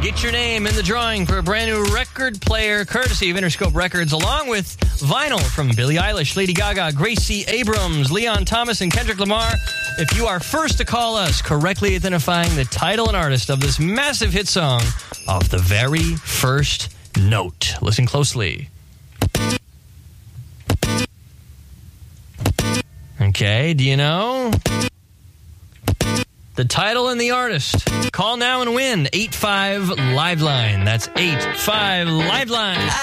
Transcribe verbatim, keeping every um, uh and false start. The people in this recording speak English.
get your name in the drawing for a brand new record player courtesy of Interscope Records, along with vinyl from Billie Eilish, Lady Gaga, Gracie Abrams, Leon Thomas, and Kendrick Lamar. If you are first to call us, correctly identifying the title and artist of this massive hit song off the very first note. Listen closely. Okay, do you know? The title and the artist. Call now and win. eight five Liveline. That's eight five Liveline.